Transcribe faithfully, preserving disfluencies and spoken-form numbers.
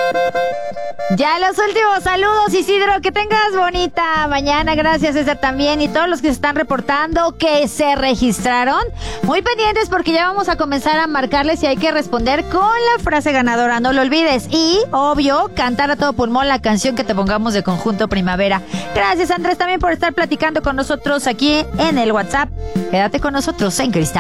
Ya los últimos saludos, Isidro, que tengas bonita mañana, gracias César también, y todos los que se están reportando que se registraron, muy pendientes porque ya vamos a comenzar a marcarles y hay que responder con la frase ganadora, no lo olvides, y obvio, cantar a todo pulmón la canción que te pongamos de Conjunto Primavera. Gracias Andrés también por estar platicando con nosotros aquí en el WhatsApp, quédate con nosotros en Cristal.